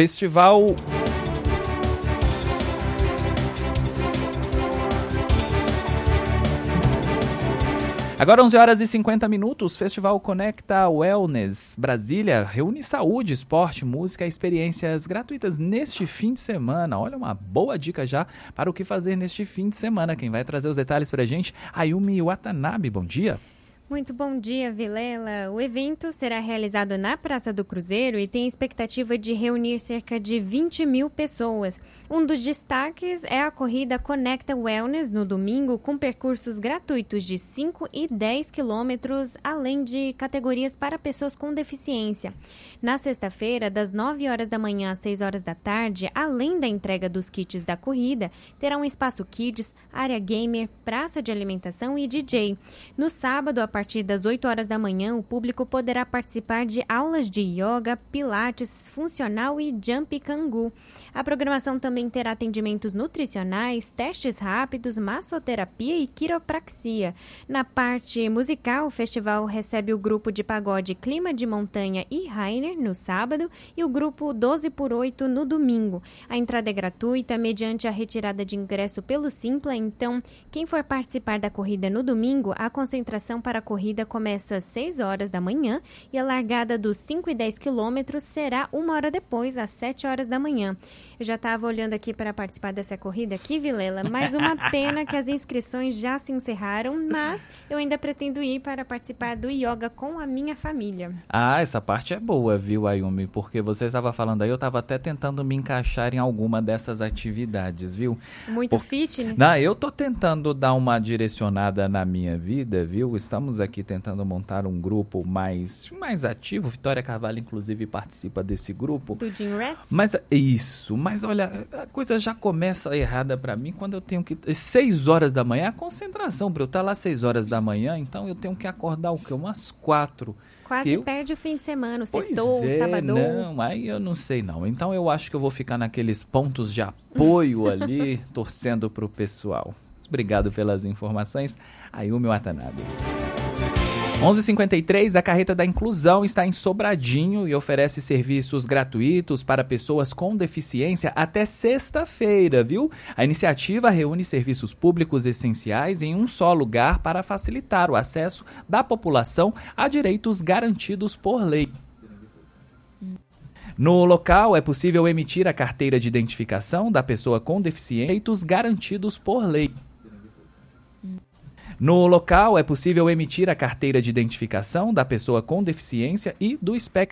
Festival... Agora 11 horas e 50 minutos, Festival Conecta Wellness Brasília reúne saúde, esporte, música e experiências gratuitas neste fim de semana. Olha, uma boa dica já para o que fazer neste fim de semana. Quem vai trazer os detalhes para a gente, Ayumi Watanabe, bom dia. Muito bom dia, Vilela. O evento será realizado na Praça do Cruzeiro e tem expectativa de reunir cerca de 20 mil pessoas. Um dos destaques é a corrida Conecta Wellness no domingo, com percursos gratuitos de 5 e 10 quilômetros, além de categorias para pessoas com deficiência. Na sexta-feira, das 9 horas da manhã às 6 horas da tarde, além da entrega dos kits da corrida, terá um espaço kids, área gamer, praça de alimentação e DJ. No sábado, a partir das 8 horas da manhã, o público poderá participar de aulas de yoga, pilates, funcional e jump cangu. A programação também terá atendimentos nutricionais, testes rápidos, massoterapia e quiropraxia. Na parte musical, o festival recebe o grupo de pagode Clima de Montanha e Rainer no sábado e o grupo 12x8 no domingo. A entrada é gratuita mediante a retirada de ingresso pelo Simpla, então quem for participar da corrida no domingo, a concentração para a corrida começa às 6 horas da manhã e a largada dos 5 e 10 quilômetros será 1 hora depois, às 7 horas da manhã. Eu já estava olhando aqui para participar dessa corrida aqui, Vilela, mas uma pena que as inscrições já se encerraram, mas eu ainda pretendo ir para participar do yoga com a minha família. Ah, essa parte é boa, viu, Ayumi? Porque você estava falando aí, eu estava até tentando me encaixar em alguma dessas atividades, viu? Muito fitness? Não, eu tô tentando dar uma direcionada na minha vida, viu? Estamos aqui tentando montar um grupo mais ativo. Vitória Carvalho, inclusive, participa desse grupo. Do Gym Rats? Mas olha, a coisa já começa errada pra mim quando eu tenho que... 6 horas da manhã, a concentração pra eu estar lá 6 horas da manhã, então eu tenho que acordar o quê? Umas 4. Quase perde o fim de semana, o sextou, o sabadão. Não, aí eu não sei não. Então eu acho que eu vou ficar naqueles pontos de apoio ali, torcendo pro pessoal. Obrigado pelas informações, Ayumi Watanabe. 11h53, a Carreta da Inclusão está em Sobradinho e oferece serviços gratuitos para pessoas com deficiência até sexta-feira, viu? A iniciativa reúne serviços públicos essenciais em um só lugar para facilitar o acesso da população a direitos garantidos por lei. No local, é possível emitir a carteira de identificação da pessoa com deficiência, direitos garantidos por lei. No local, é possível emitir a carteira de identificação da pessoa com deficiência e do espectro